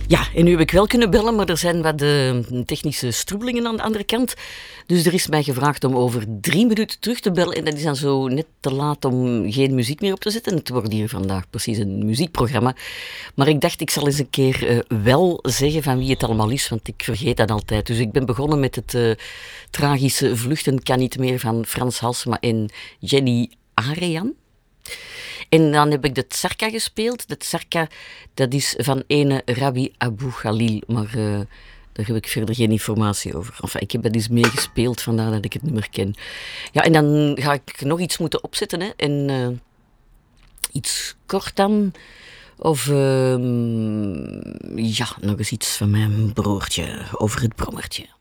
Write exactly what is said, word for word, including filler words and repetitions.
Ja, en nu heb ik wel kunnen bellen, maar er zijn wat uh, technische strubbelingen aan de andere kant. Dus er is mij gevraagd om over drie minuten terug te bellen. En dat is dan zo net te laat om geen muziek meer op te zetten. Het wordt hier vandaag precies een muziekprogramma. Maar ik dacht, ik zal eens een keer uh, wel zeggen van wie het allemaal is, want ik vergeet dat altijd. Dus ik ben begonnen met het uh, tragische Vluchten kan niet meer van Frans Halsema en Jenny Arian. En dan heb ik de Tsarka gespeeld. De Tsarka, dat is van ene Rabbi Abu Khalil, maar uh, daar heb ik verder geen informatie over. Enfin, ik heb dat eens meegespeeld, vandaar dat ik het niet meer ken. Ja, en dan ga ik nog iets moeten opzetten, hè. En uh, iets kort dan. Of uh, ja, nog eens iets van mijn broertje over het brommertje.